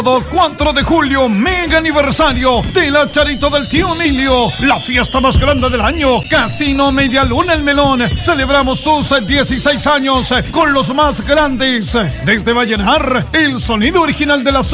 4 de julio, mega aniversario de la Charito del Tío Emilio, la fiesta más grande del año. Casino Media Luna El Melón. Celebramos sus 16 años con los más grandes. Desde Vallenar, el sonido original de la